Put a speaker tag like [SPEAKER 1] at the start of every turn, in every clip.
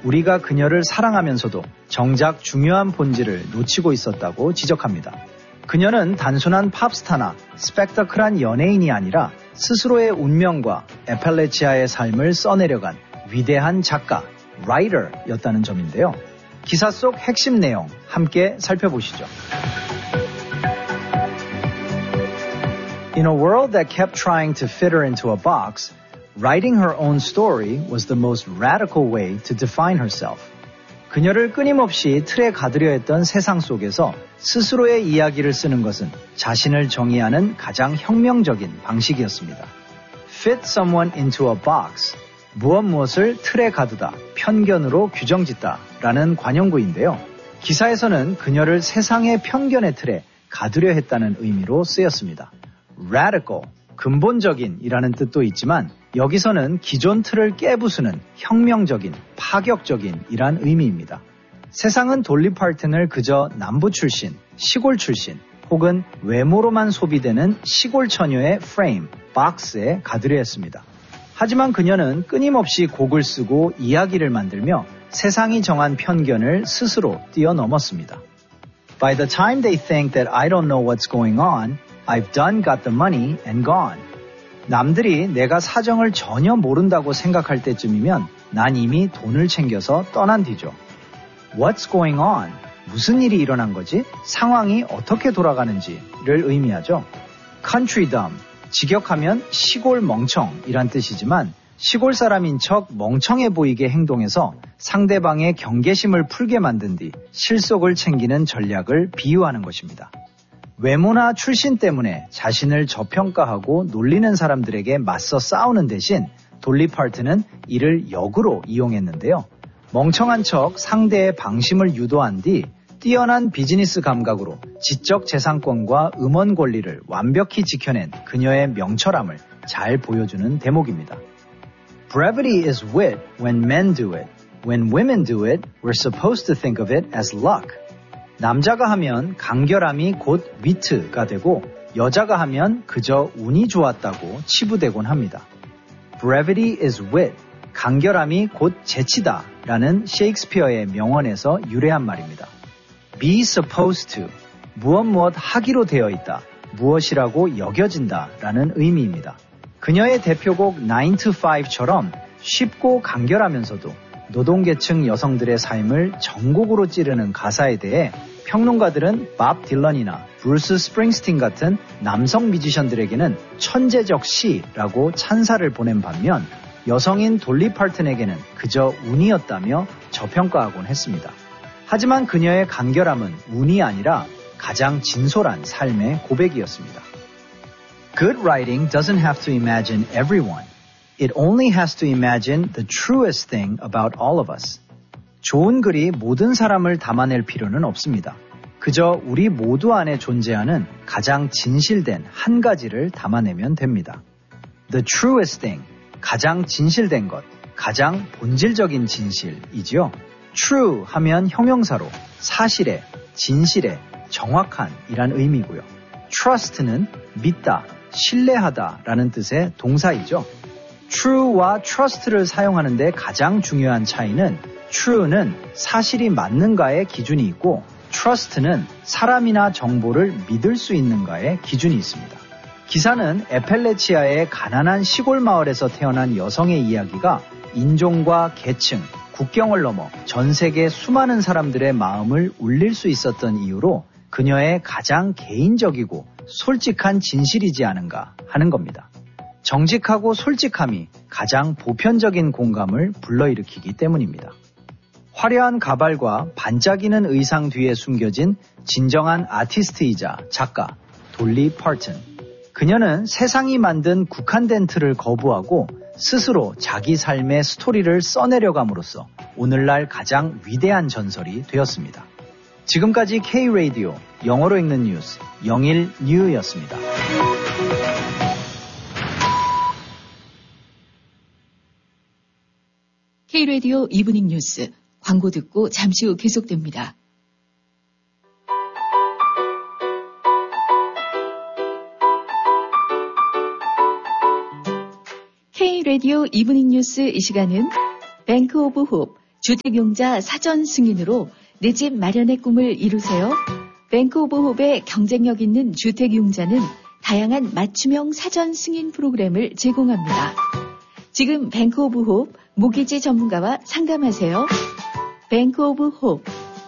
[SPEAKER 1] 우리가 그녀를 사랑하면서도 정작 중요한 본질을 놓치고 있었다고 지적합니다. 그녀는 단순한 팝스타나 스펙터클한 연예인이 아니라 스스로의 운명과 에펠레치아의 삶을 써내려간 위대한 작가, 라이터였다는 점인데요. 기사 속 핵심 내용 함께 살펴보시죠. In a world that kept trying to fit her into a box, writing her own story was the most radical way to define herself. 그녀를 끊임없이 틀에 가두려 했던 세상 속에서 스스로의 이야기를 쓰는 것은 자신을 정의하는 가장 혁명적인 방식이었습니다. Fit someone into a box, 무엇을 틀에 가두다, 편견으로 규정짓다 라는 관용구인데요. 기사에서는 그녀를 세상의 편견의 틀에 가두려 했다는 의미로 쓰였습니다. Radical, 근본적인 이라는 뜻도 있지만 여기서는 기존 틀을 깨부수는 혁명적인, 파격적인 이란 의미입니다. 세상은 돌리 파튼을 그저 남부 출신, 시골 출신 혹은 외모로만 소비되는 시골 처녀의 프레임, 박스에 가두려 했습니다. 하지만 그녀는 끊임없이 곡을 쓰고 이야기를 만들며 세상이 정한 편견을 스스로 뛰어넘었습니다. By the time they think that I don't know what's going on, I've done got the money and gone. 남들이 내가 사정을 전혀 모른다고 생각할 때쯤이면 난 이미 돈을 챙겨서 떠난 뒤죠. What's going on? 무슨 일이 일어난 거지? 상황이 어떻게 돌아가는지를 의미하죠. Country dumb, 직역하면 시골 멍청이란 뜻이지만 시골 사람인 척 멍청해 보이게 행동해서 상대방의 경계심을 풀게 만든 뒤 실속을 챙기는 전략을 비유하는 것입니다. 외모나 출신 때문에 자신을 저평가하고 놀리는 사람들에게 맞서 싸우는 대신 돌리 파튼은 이를 역으로 이용했는데요. 멍청한 척 상대의 방심을 유도한 뒤 뛰어난 비즈니스 감각으로 지적 재산권과 음원 권리를 완벽히 지켜낸 그녀의 명철함을 잘 보여주는 대목입니다. Brevity is wit when men do it. When women do it, we're supposed to think of it as luck. 남자가 하면 간결함이 곧 위트가 되고 여자가 하면 그저 운이 좋았다고 치부되곤 합니다. Brevity is wit, 간결함이 곧 재치다 라는 셰익스피어의 명언에서 유래한 말입니다. Be supposed to, 무엇 하기로 되어 있다, 무엇이라고 여겨진다 라는 의미입니다. 그녀의 대표곡 9 to 5처럼 쉽고 간결하면서도 노동계층 여성들의 삶을 전곡으로 찌르는 가사에 대해 평론가들은 밥 딜런이나 브루스 스프링스틴 같은 남성 뮤지션들에게는 천재적 시라고 찬사를 보낸 반면 여성인 돌리 파튼에게는 그저 운이었다며 저평가하곤 했습니다. 하지만 그녀의 간결함은 운이 아니라 가장 진솔한 삶의 고백이었습니다. Good writing doesn't have to imagine everyone. It only has to imagine the truest thing about all of us. 좋은 글이 모든 사람을 담아낼 필요는 없습니다. 그저 우리 모두 안에 존재하는 가장 진실된 한 가지를 담아내면 됩니다. The truest thing, 가장 진실된 것, 가장 본질적인 진실이지요. True 하면 형용사로 사실에, 진실에, 정확한 이란 의미고요. Trust는 믿다, 신뢰하다 라는 뜻의 동사이죠. True와 trust를 사용하는데 가장 중요한 차이는 True는 사실이 맞는가의 기준이 있고 Trust는 사람이나 정보를 믿을 수 있는가의 기준이 있습니다. 기사는 에펠레치아의 가난한 시골 마을에서 태어난 여성의 이야기가 인종과 계층, 국경을 넘어 전 세계 수많은 사람들의 마음을 울릴 수 있었던 이유로 그녀의 가장 개인적이고 솔직한 진실이지 않은가 하는 겁니다. 정직하고 솔직함이 가장 보편적인 공감을 불러일으키기 때문입니다. 화려한 가발과 반짝이는 의상 뒤에 숨겨진 진정한 아티스트이자 작가 돌리 파튼. 그녀는 세상이 만든 국한된 틀을 거부하고 스스로 자기 삶의 스토리를 써내려감으로써 오늘날 가장 위대한 전설이 되었습니다. 지금까지 K-Radio 영어로 읽는 뉴스 영일뉴였습니다.
[SPEAKER 2] K-Radio 이브닝 뉴스 광고 듣고 잠시 후 계속됩니다. K-Radio 이브닝 뉴스 이 시간은 뱅크 오브 홉 주택용자 사전 승인으로 내 집 마련의 꿈을 이루세요. 뱅크 오브 홉의 경쟁력 있는 주택용자는 다양한 맞춤형 사전 승인 프로그램을 제공합니다. 지금 뱅크 오브 홉 모기지 전문가와 상담하세요. 뱅크 오브 홉.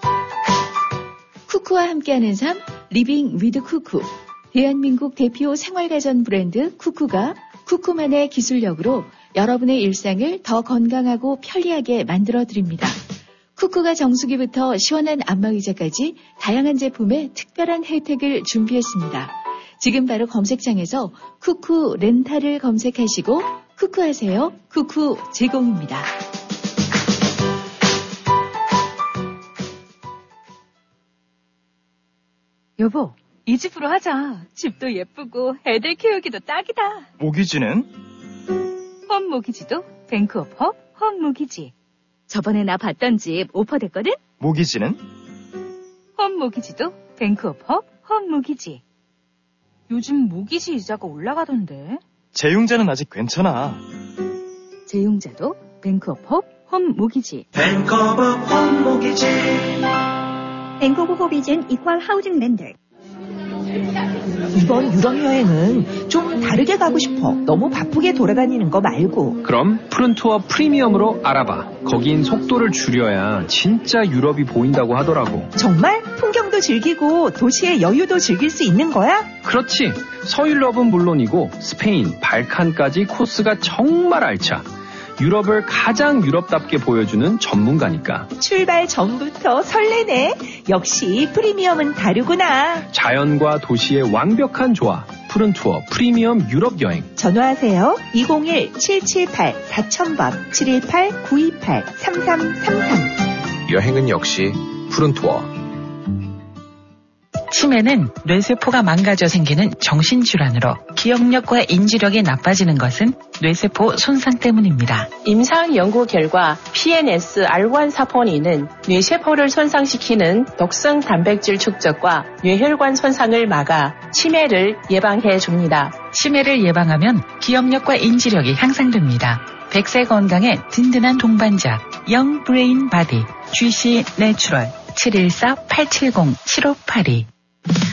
[SPEAKER 2] 쿠쿠와 함께하는 삶, 리빙 위드 쿠쿠. 대한민국 대표 생활가전 브랜드 쿠쿠가 쿠쿠만의 기술력으로 여러분의 일상을 더 건강하고 편리하게 만들어드립니다. 쿠쿠가 정수기부터 시원한 안마의자까지 다양한 제품에 특별한 혜택을 준비했습니다. 지금 바로 검색창에서 쿠쿠 렌탈을 검색하시고 쿠쿠하세요. 쿠쿠 제공입니다.
[SPEAKER 3] 여보, 이 집으로 하자. 집도 예쁘고 애들 키우기도 딱이다.
[SPEAKER 4] 모기지는?
[SPEAKER 3] 홈 모기지도 뱅크 오브 홉, 홈 모기지. 저번에 나 봤던 집 오퍼됐거든?
[SPEAKER 4] 모기지는?
[SPEAKER 3] 홈 모기지도 뱅크 오브 홉, 홈 모기지. 요즘 모기지 이자가 올라가던데.
[SPEAKER 4] 재융자는 아직 괜찮아.
[SPEAKER 3] 재융자도 뱅크 오브 홉, 홈 모기지.
[SPEAKER 5] 뱅크 오브 홈 모기지.
[SPEAKER 6] 뱅크 오브 홉이즌 이퀄 하우징 렌더.
[SPEAKER 7] 이번 유럽 여행은 좀 다르게 가고 싶어. 너무 바쁘게 돌아다니는 거 말고.
[SPEAKER 8] 그럼 푸른투어 프리미엄으로 알아봐. 거긴 속도를 줄여야 진짜 유럽이 보인다고 하더라고.
[SPEAKER 7] 정말? 풍경도 즐기고 도시의 여유도 즐길 수 있는 거야?
[SPEAKER 8] 그렇지. 서유럽은 물론이고 스페인, 발칸까지 코스가 정말 알차. 유럽을 가장 유럽답게 보여주는 전문가니까.
[SPEAKER 7] 출발 전부터 설레네. 역시 프리미엄은 다르구나.
[SPEAKER 8] 자연과 도시의 완벽한 조화. 푸른투어 프리미엄 유럽 여행.
[SPEAKER 7] 전화하세요. 201-778-4000번 718-928-3333.
[SPEAKER 9] 여행은 역시 푸른투어.
[SPEAKER 10] 치매는 뇌세포가 망가져 생기는 정신질환으로 기억력과 인지력이 나빠지는 것은 뇌세포 손상 때문입니다.
[SPEAKER 11] 임상 연구 결과 PNS-R1 사포닌은 뇌세포를 손상시키는 독성 단백질 축적과 뇌혈관 손상을 막아 치매를 예방해 줍니다.
[SPEAKER 10] 치매를 예방하면 기억력과 인지력이 향상됩니다. 100세 건강에 든든한 동반자 영 브레인 바디 GC 내추럴 714-870-7582